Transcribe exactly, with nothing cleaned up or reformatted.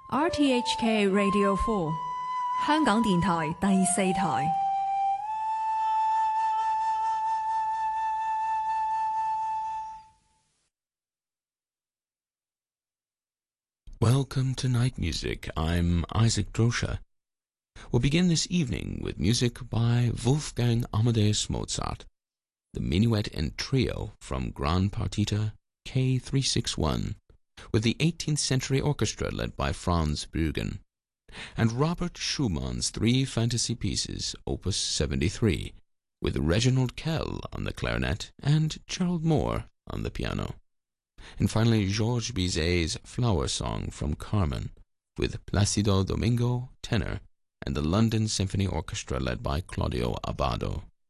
R T H K Radio four 香港電台第四台。 Welcome to Night Music. I'm Isaac Drosha. We'll begin this evening with music by Wolfgang Amadeus Mozart, the Minuet and Trio from Gran Partita K three sixty-one, with the eighteenth century orchestra led by Franz Bruggen, and Robert Schumann's three fantasy pieces, Opus seventy-three, with Reginald Kell on the clarinet and Gerald Moore on the piano. And finally, Georges Bizet's Flower Song from Carmen, with Placido Domingo, tenor, and the London Symphony Orchestra led by Claudio Abbado.